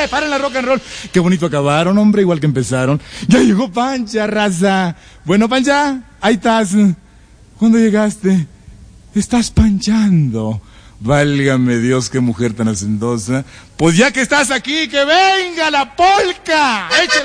paren la rock and roll. Qué bonito acabaron, hombre, igual que empezaron. Ya llegó Pancha, raza. Bueno, Pancha, ahí estás. ¿Cuándo llegaste? Estás panchando. Válgame Dios, qué mujer tan hacendosa. Pues ya que estás aquí, que venga la polca. Échale.